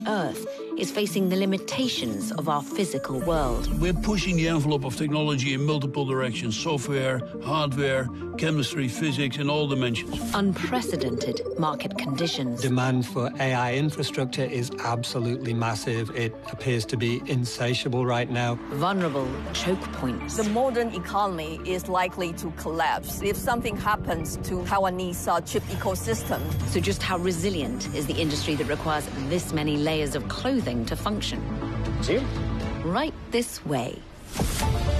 Earth is facing the limitations of our physical world. We're pushing the envelope of technology in multiple directions: software, hardware, chemistry, physics, in all dimensions. Unprecedented market conditions. Demand for AI infrastructure is absolutely massive. It appears to be insatiable right now. Vulnerable choke points. The modern economy is likely to collapse if something happens to Taiwanese chip ecosystem. So just how resilient is the industry that requires this many layers of clothing to function? See? Right this way.